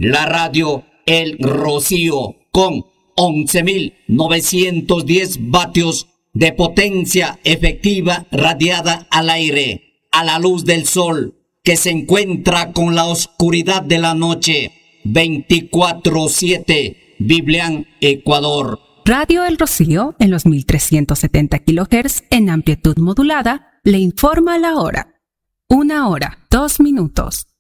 la radio El Rocío con 11.910 vatios de potencia efectiva radiada al aire, a la luz del sol, que se encuentra con la oscuridad de la noche, 24/7, Biblián, Ecuador. Radio El Rocío, en los 1370 kHz en amplitud modulada, le informa la hora. 1 hora, 2 minutos.